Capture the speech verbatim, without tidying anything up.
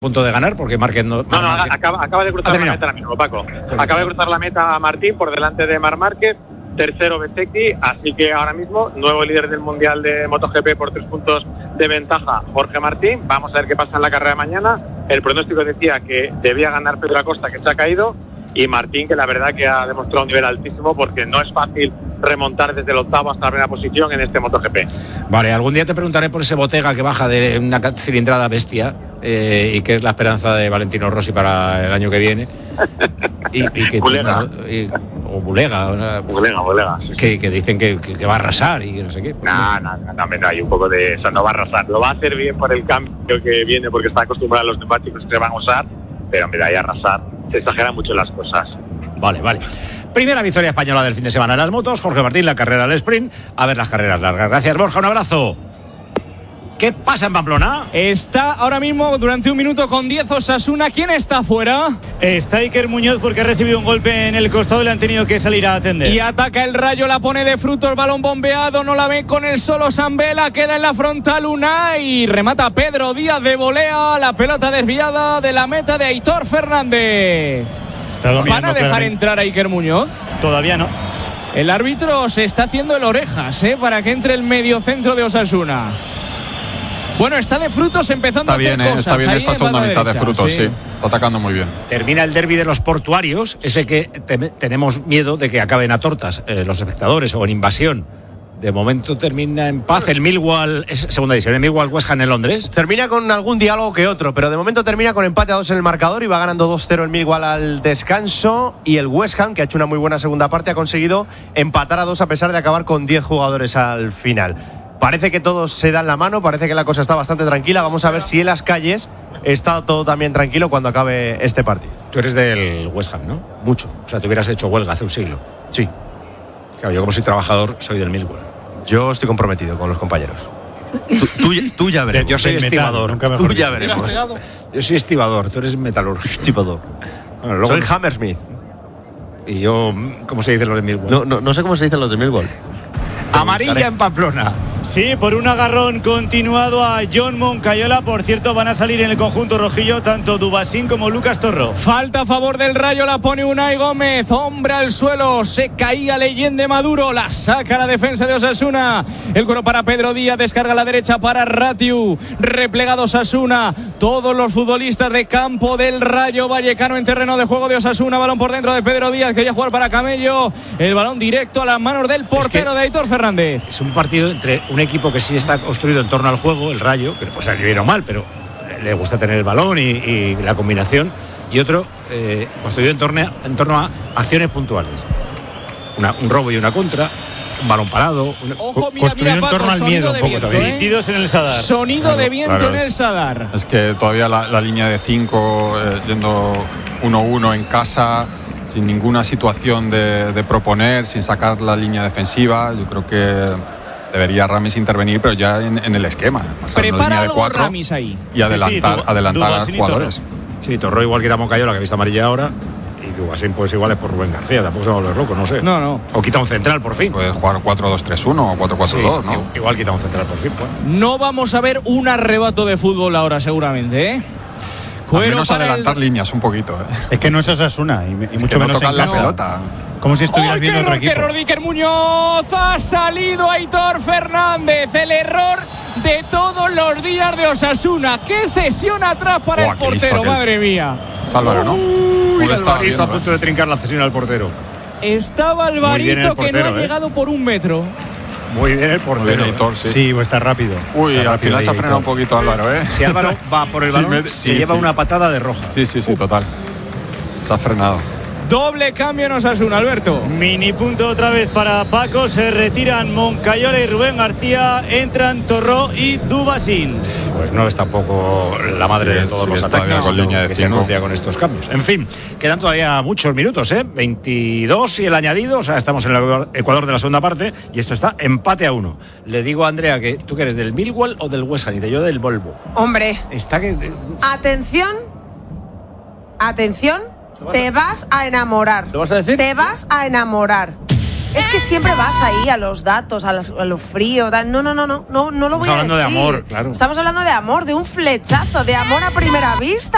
punto de ganar porque Márquez no... No, no, acaba, acaba de cruzar la meta ahora mismo, Paco. Acaba de cruzar la meta Martín por delante de Marc Márquez, tercero Bezzecchi, así que ahora mismo nuevo líder del Mundial de MotoGP por tres puntos de ventaja Jorge Martín. Vamos a ver qué pasa en la carrera de mañana. El pronóstico decía que debía ganar Pedro Acosta, que se ha caído, y Martín, que la verdad que ha demostrado un nivel altísimo porque no es fácil remontar desde el octavo hasta la primera posición en este MotoGP. Vale, algún día te preguntaré por ese Bottega que baja de una cilindrada bestia eh, y que es la esperanza de Valentino Rossi para el año que viene. y, y que Bulega. Y, o Bulega, una, Bulega, Bulega. Sí, que, que dicen que, que, que va a arrasar y que no sé qué. No, no, no, no, no, hay un poco de eso, no va a arrasar. Lo va a hacer bien por el cambio que viene porque está acostumbrado a los neumáticos que se van a usar, pero mira, ahí arrasar, se exageran mucho las cosas. Vale, vale. Primera victoria española del fin de semana en las motos. Jorge Martín, la carrera del sprint. A ver las carreras largas. Gracias, Borja. Un abrazo. ¿Qué pasa en Pamplona? Está ahora mismo durante un minuto con diez Osasuna. ¿Quién está fuera? Está Iker Muñoz porque ha recibido un golpe en el costado y le han tenido que salir a atender. Y ataca el Rayo, la pone de frutos, balón bombeado, no la ve con el solo Sambela, queda en la frontal Unai, remata Pedro Díaz de volea, la pelota desviada de la meta de Aitor Fernández. ¿Van a dejar claramente entrar a Iker Muñoz? Todavía no. El árbitro se está haciendo el orejas, ¿eh? Para que entre el mediocentro de Osasuna. Bueno, está de frutos empezando está bien, a hacer eh, cosas. Está bien ahí esta segunda mitad de frutos, sí. sí. Está atacando muy bien. Termina el derbi de los portuarios, ese que te- tenemos miedo de que acaben a tortas eh, los espectadores o en invasión. De momento termina en paz. El Millwall, es segunda división, el Millwall West Ham en Londres. Termina con algún diálogo que otro, pero de momento termina con empate a dos en el marcador y va ganando dos cero el Millwall al descanso. Y el West Ham, que ha hecho una muy buena segunda parte, ha conseguido empatar a dos a pesar de acabar con diez jugadores al final. Parece que todos se dan la mano, parece que la cosa está bastante tranquila. Vamos a ver si en las calles está todo también tranquilo cuando acabe este partido. Tú eres del West Ham, ¿no? Mucho. O sea, te hubieras hecho huelga hace un siglo. Sí. Claro, yo como soy trabajador soy del Millwall. Yo estoy comprometido con los compañeros. Tú, tú, tú ya veremos. Yo soy estibador. Tú ya veremos. Yo soy estibador, tú eres metalúrgico. Estibador. Bueno, luego Soy no- Hammersmith. Y yo, ¿cómo se dice lo de Millwall? No, no, no sé cómo se dicen los de Millwall. Amarilla en Pamplona. Sí, por un agarrón continuado a John Moncayola. Por cierto, van a salir en el conjunto rojillo tanto Dubasín como Lucas Torro. Falta a favor del Rayo, la pone Unai Gómez, hombre al suelo, se caía Leyende Maduro, la saca la defensa de Osasuna, el cuero para Pedro Díaz, descarga a la derecha para Ratiu, replegado Osasuna, todos los futbolistas de campo del Rayo Vallecano en terreno de juego de Osasuna, balón por dentro de Pedro Díaz, quería jugar para Camello, el balón directo a las manos del portero Es que de Aitor Fernández. Es un partido entre un equipo que sí está construido en torno al juego, el Rayo, que puede salir bien o mal, pero le gusta tener el balón y, y la combinación, y otro eh, construido en torno, a, en torno a acciones puntuales. Una, un robo y una contra, un balón parado. Una, Ojo, mira, construido mira, en Paco, torno al sonido miedo, de un poco viento, también. ¿eh? Metidos en el Sadar. Sonido Claro, de viento claro, en es- el Sadar. Es que todavía la, la línea de cinco, eh, yendo uno uno en casa, sin ninguna situación de, de proponer, sin sacar la línea defensiva, yo creo que debería Ramis intervenir, pero ya en, en el esquema. Pasar una Prepara línea de algo cuatro Ramis ahí. y adelantar, Sí, sí, adelantar a los Dubasín y jugadores. Sí, Torro igual quita Moncayola, que ha visto amarilla ahora, y Dubasín pues igual es por Rubén García, tampoco se va a volver loco, no sé. No, no. O quita un central por fin. Puede jugar cuatro dos tres uno o cuatro cuatro Sí, dos, ¿no? Igual quita un central por fin, pues. No vamos a ver un arrebato de fútbol ahora seguramente, ¿eh? Al Cuero menos para adelantar el... líneas un poquito. ¿eh? Es que no es Osasuna y, y Es mucho que no menos tocan en la casa. pelota. Como si estuvieras ¡Oh, viendo qué otro error, qué equipo. error de Iker Muñoz! Ha salido Aitor Fernández. El error de todos los días de Osasuna. ¡Qué cesión atrás para Oh, el qué listo portero! aquel. madre mía. Es Álvaro, ¿no? Uy, Porque estaba Alvarito viendo, a punto de trincar la cesión al portero. Estaba Muy bien Alvarito el que no portero, ha ¿eh? llegado por un metro. Muy bien el Muy portero. bien, Aitor, sí. Sí, pues está rápido. Uy, Está al rápido final se ha ahí, frenado un Aitor. poquito Álvaro, ¿eh? Si Álvaro va por el Sí, balón, me- se sí, lleva sí. una patada de roja. Sí, sí, sí, total. Se ha frenado. Doble cambio en Osasuna, Alberto. Mini punto otra vez para Paco. Se retiran Moncayola y Rubén García. Entran Torró y Dubasín. Pues no es tampoco la madre Sí, de todos sí, los está ataques bien con ¿no? línea de que se cinco. anuncia con estos cambios. En fin, quedan todavía muchos minutos, ¿eh? veintidós y el añadido, o sea, estamos en el Ecuador- Ecuador de la segunda parte y esto está empate a uno. Le digo a Andrea que tú que eres del Millwall o del West Ham, y de yo del Volvo. Hombre, Está que atención, atención, te vas a enamorar. ¿Lo vas a decir? Te vas a enamorar. Es que siempre vas ahí a los datos, a, las- a lo frío. tal. No, no, no, no, no, no lo Estamos voy a hablando de decir. amor, claro. Estamos hablando de amor, de un flechazo, de amor a primera vista.